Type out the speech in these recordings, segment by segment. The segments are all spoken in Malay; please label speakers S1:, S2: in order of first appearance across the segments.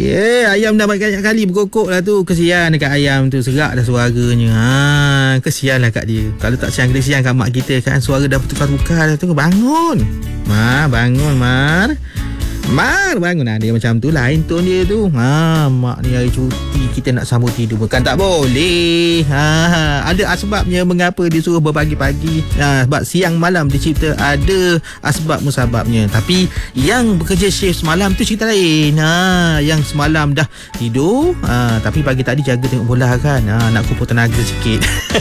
S1: Ayam dah banyak kali berkokok lah tu. Kesian dekat ayam tu. Serak dah suaranya. Kesian lah kat dia. Kalau tak siang, kesian kat mak kita kan. Suara dah bertukar-tukar dah tu. Bangun Mar, bangun Mar. Mar, bangun. Dia macam tu. Lain tone dia tu. Mak ni hari cuti, kita nak sambut tidur. Bukan tak boleh. Ada asbabnya mengapa dia suruh berpagi-pagi. Sebab siang malam dia cerita ada asbab musababnya. Tapi yang bekerja shift semalam tu cerita lain. Yang semalam dah tidur, tapi pagi tadi jaga tengok bola kan. Nak kumpul tenaga sikit.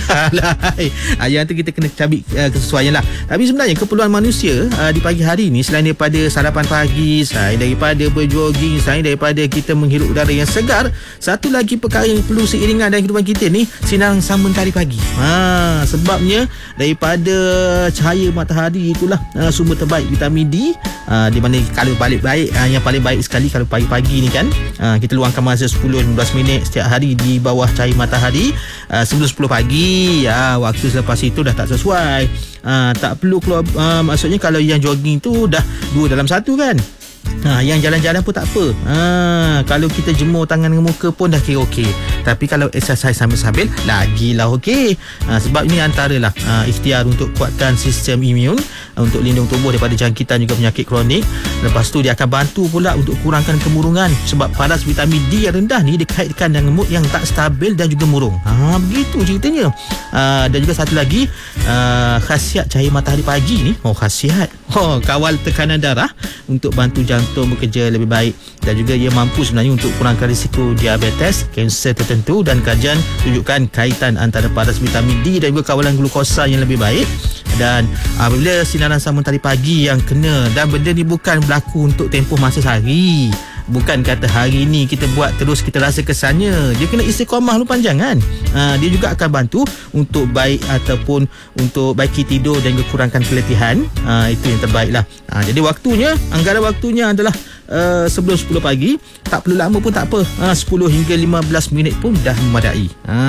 S1: Yang tu kita kena cari kesesuaian lah. Tapi sebenarnya keperluan manusia di pagi hari ni, selain daripada sarapan pagi, selain daripada berjogging, selain daripada kita menghirup udara yang segar, satu lagi perkara yang perlu seiringan dalam kehidupan kita ni, sinaran sang mentari pagi. Sebabnya daripada cahaya matahari itulah sumber terbaik vitamin D. Di mana kalau balik baik, yang paling baik sekali kalau pagi-pagi ni kan, kita luangkan masa 10-15 minit setiap hari di bawah cahaya matahari sebelum 10 pagi. Waktu selepas itu dah tak sesuai. Tak perlu keluar, maksudnya kalau yang jogging tu dah 2 dalam 1 kan. Yang jalan-jalan pun tak apa. Kalau kita jemur tangan dengan muka pun dah kira okey. Tapi kalau exercise sambil-sambil, lagilah okey. Sebab ini antaralah ikhtiar untuk kuatkan sistem imun, untuk lindung tubuh daripada jangkitan juga penyakit kronik. Lepas tu dia akan bantu pula untuk kurangkan kemurungan. Sebab paras vitamin D yang rendah ni dikaitkan dengan mood yang tak stabil dan juga murung. Begitu ceritanya. Dan juga satu lagi, khasiat cahaya matahari pagi ni, khasiat kawal tekanan darah untuk bantu jantung bekerja lebih baik. Dan juga ia mampu sebenarnya untuk kurangkan risiko diabetes, kanser tertentu. Dan kajian tunjukkan kaitan antara paras vitamin D dan juga kawalan glukosa yang lebih baik. Dan apabila sinaran sang mentari pagi yang kena, dan benda ni bukan berlaku untuk tempoh masa sehari. Bukan kata hari ni kita buat terus kita rasa kesannya. Dia kena istiqamah lu panjang kan. Dia juga akan bantu untuk baik ataupun untuk baiki tidur dan juga kurangkan keletihan. Itu yang terbaik lah. Jadi waktunya, anggaran waktunya adalah sebelum 10 pagi. Tak perlu lama pun tak apa. 10 hingga 15 minit pun dah memadai.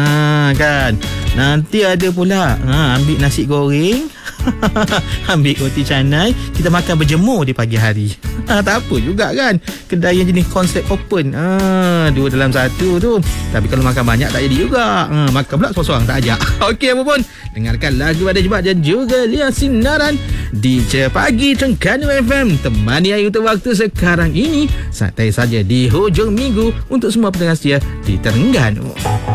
S1: Kan. Nanti ada pula ambil nasi goreng, ambil roti canai, kita makan berjemur di pagi hari. Tak apa juga kan. Kedai yang jenis konsep open, 2 dalam 1 tu. Tapi kalau makan banyak tak jadi juga. Makan pula seorang-seorang tak ajak. Okey, apa pun, dengarkan lagu pada Jebat dan juga lihat sinaran di Je Pagi Terengganu FM. Temani hari untuk waktu sekarang ini. Santai saja di hujung minggu untuk semua pendengar setia di Terengganu.